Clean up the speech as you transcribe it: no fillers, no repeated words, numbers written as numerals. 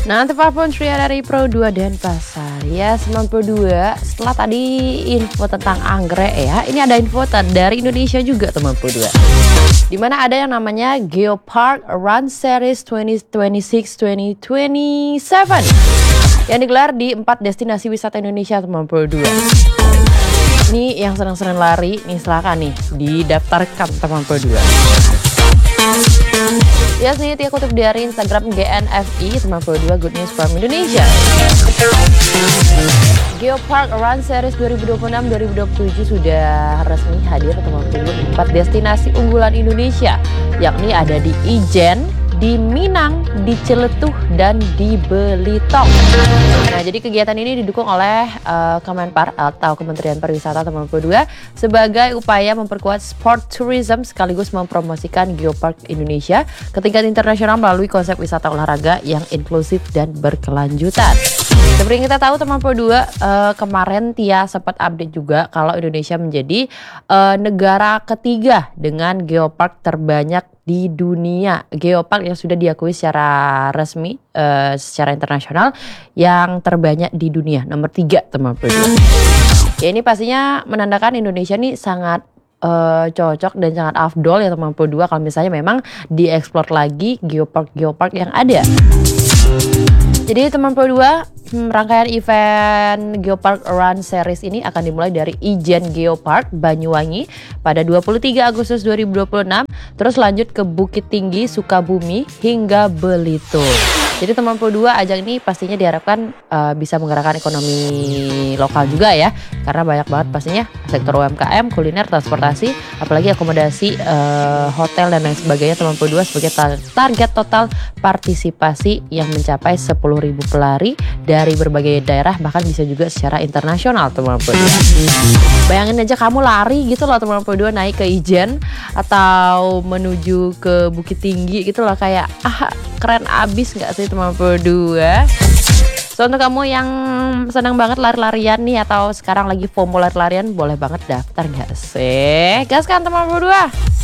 Nah, untuk Papua Tria dari Pro 2 Denpasar ya 92. Setelah tadi info tentang anggrek ya, ini ada info dari Indonesia juga teman Pro 2. Di mana ada yang namanya Geopark Run Series 2026-2027 yang digelar di 4 destinasi wisata Indonesia teman Pro 2. Ini yang senang-senang lari, nih silakan nih didaftarkan teman Pro 2. Ya, sini Tia kutip dari Instagram GNFI teman Pro 2 Good News from Indonesia. Geopark Run Series 2026-2027 sudah resmi hadir teman Pro 2 4 destinasi unggulan Indonesia, yakni ada di Ijen, di Minang, di Ciletuh, dan di Belitung. Nah, jadi kegiatan ini didukung oleh Kemenpar atau Kementerian Pariwisata teman Pro 2 sebagai upaya memperkuat sport tourism sekaligus mempromosikan Geopark Indonesia ke tingkat internasional melalui konsep wisata olahraga yang inklusif dan berkelanjutan. Seperti yang kita tahu teman Pro 2, kemarin Tia sempat update juga kalau Indonesia menjadi negara ketiga dengan geopark terbanyak di dunia. Geopark yang sudah diakui secara resmi secara internasional yang terbanyak di dunia, nomor 3 teman Pro 2. Ya, ini pastinya menandakan Indonesia nih sangat cocok dan sangat afdol ya teman Pro 2 kalau misalnya memang dieksplor lagi geopark yang ada. Jadi teman Pro 2, rangkaian event Geopark Run Series ini akan dimulai dari Ijen Geopark Banyuwangi pada 23 Agustus 2026, terus lanjut ke Bukit Tinggi Sukabumi hingga Belitung. Jadi teman Pro 2, ajang ini pastinya diharapkan bisa menggerakkan ekonomi lokal juga ya, karena banyak banget pastinya sektor UMKM, kuliner, transportasi, apalagi akomodasi, hotel dan lain sebagainya teman Pro 2 sebagai target total partisipasi yang mencapai 10.000 pelari dari berbagai daerah, bahkan bisa juga secara internasional teman Pro 2. Bayangin aja kamu lari gitu loh teman Pro 2, naik ke Ijen atau menuju ke Bukit Tinggi gitu loh, kayak keren abis gak sih teman Pro 2? So, untuk kamu yang senang banget lari-larian nih atau sekarang lagi FOMO lari-larian, boleh banget daftar gak sih? Gaskan teman Pro 2.